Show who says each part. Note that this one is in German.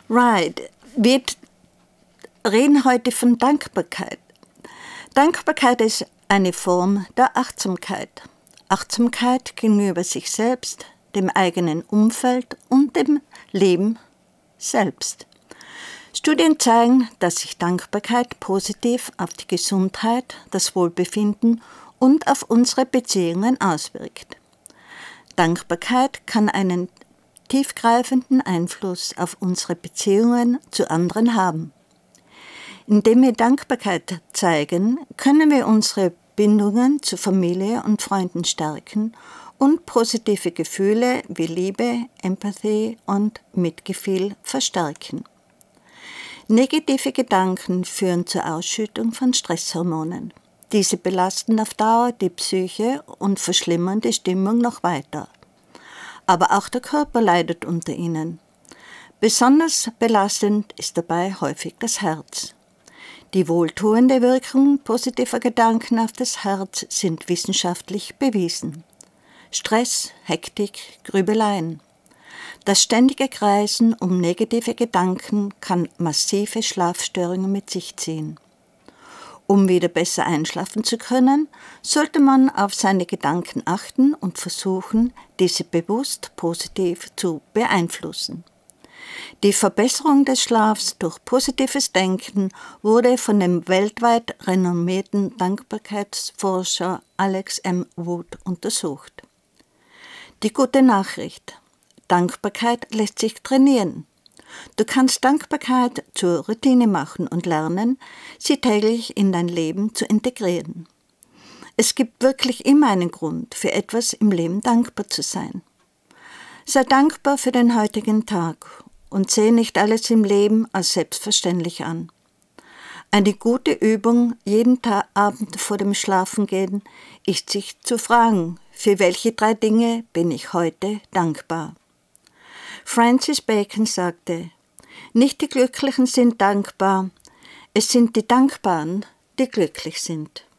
Speaker 1: Right. Wir reden heute von Dankbarkeit. Dankbarkeit ist eine Form der Achtsamkeit. Achtsamkeit gegenüber sich selbst, dem eigenen Umfeld und dem Leben selbst. Studien zeigen, dass sich Dankbarkeit positiv auf die Gesundheit, das Wohlbefinden und auf unsere Beziehungen auswirkt. Dankbarkeit kann einen tiefgreifenden Einfluss auf unsere Beziehungen zu anderen haben. Indem wir Dankbarkeit zeigen, können wir unsere Bindungen zu Familie und Freunden stärken und positive Gefühle wie Liebe, Empathie und Mitgefühl verstärken. Negative Gedanken führen zur Ausschüttung von Stresshormonen. Diese belasten auf Dauer die Psyche und verschlimmern die Stimmung noch weiter. Aber auch der Körper leidet unter ihnen. Besonders belastend ist dabei häufig das Herz. Die wohltuende Wirkung positiver Gedanken auf das Herz sind wissenschaftlich bewiesen. Stress, Hektik, Grübeleien. Das ständige Kreisen um negative Gedanken kann massive Schlafstörungen mit sich ziehen. Um wieder besser einschlafen zu können, sollte man auf seine Gedanken achten und versuchen, diese bewusst positiv zu beeinflussen. Die Verbesserung des Schlafs durch positives Denken wurde von dem weltweit renommierten Dankbarkeitsforscher Alex M. Wood untersucht. Die gute Nachricht: Dankbarkeit lässt sich trainieren. Du kannst Dankbarkeit zur Routine machen und lernen, sie täglich in dein Leben zu integrieren. Es gibt wirklich immer einen Grund, für etwas im Leben dankbar zu sein. Sei dankbar für den heutigen Tag und sehe nicht alles im Leben als selbstverständlich an. Eine gute Übung jeden Abend vor dem Schlafengehen ist, sich zu fragen, für welche 3 Dinge bin ich heute dankbar. Francis Bacon sagte, nicht die Glücklichen sind dankbar, es sind die Dankbaren, die glücklich sind.